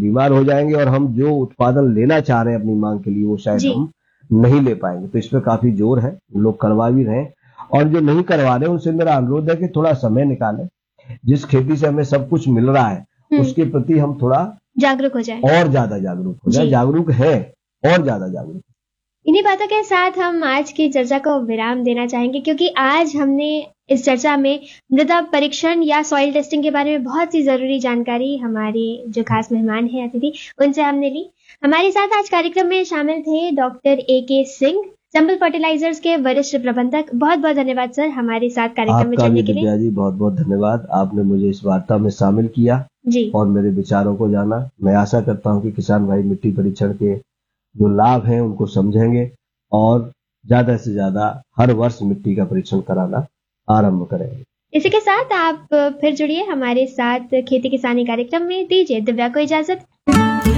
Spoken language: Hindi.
बीमार हो जाएंगे और हम जो उत्पादन लेना चाह रहे हैं अपनी मांग के लिए वो शायद जी। हम नहीं ले पाएंगे। तो इस पर काफी जोर है, लोग करवा भी रहे हैं, और जो नहीं करवा रहे उनसे मेरा अनुरोध है कि थोड़ा समय निकालें। जिस खेती से हमें सब कुछ मिल रहा है उसके प्रति हम थोड़ा जागरूक हो जाए। और ज्यादा जागरूक हो जाए। जी। जागरूक है, और ज्यादा जागरूक। इन्हीं बातों के साथ हम आज की चर्चा को विराम देना चाहेंगे, क्योंकि आज हमने इस चर्चा में मृदा परीक्षण या सॉइल टेस्टिंग के बारे में बहुत सी जरूरी जानकारी हमारे जो खास मेहमान हैं अतिथि उनसे हमने ली। हमारे साथ आज कार्यक्रम में शामिल थे doctor A K. Singh, Chambal fertilisers के वरिष्ठ प्रबंधक। बहुत बहुत धन्यवाद सर हमारे साथ कार्यक्रम में आपका भी जुड़ने के लिए। दिव्या जी बहुत बहुत धन्यवाद, आपने मुझे इस वार्ता में शामिल किया जी। और मेरे विचारों को जाना। मैं आशा करता हूं कि किसान भाई मिट्टी परीक्षण के जो लाभ हैं उनको समझेंगे और ज्यादा से ज्यादा हर वर्ष मिट्टी का परीक्षण कराना आरंभ करेंगे। इसी के साथ आप फिर जुड़िए हमारे साथ खेती किसानी कार्यक्रम में। दीजिए दिव्या को इजाजत।